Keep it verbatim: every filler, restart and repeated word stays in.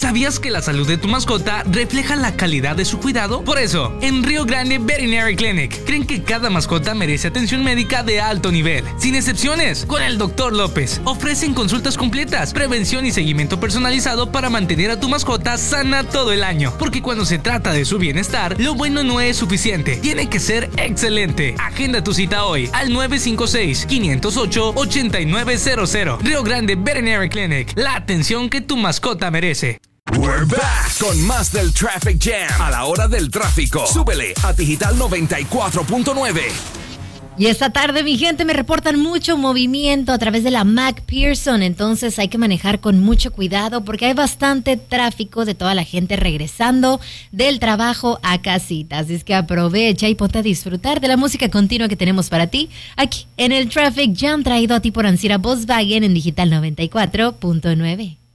¿Sabías que la salud de tu mascota refleja la calidad de su cuidado? Por eso, en Rio Grande Veterinary Clinic creen que cada mascota merece atención médica de alto nivel, sin excepciones. Con el doctor López ofrecen consultas completas, prevención y seguimiento personalizado para mantener a tu mascota sana todo el año. Porque cuando se trata de su bienestar, lo bueno no es suficiente, tiene que ser excelente. Agenda tu cita hoy al nueve cinco seis, cinco cero ocho, ocho nueve cero cero. Rio Grande Veterinary Clinic, la atención que tu mascota merece. We're back con más del Traffic Jam a la hora del tráfico. Súbele a Digital noventa y cuatro punto nueve. Y esta tarde, mi gente, me reportan mucho movimiento a través de la McPherson, entonces hay que manejar con mucho cuidado porque hay bastante tráfico de toda la gente regresando del trabajo a casita. Así es que aprovecha y ponte a disfrutar de la música continua que tenemos para ti aquí en el Traffic Jam, traído a ti por Ancira Volkswagen en Digital noventa y cuatro punto nueve.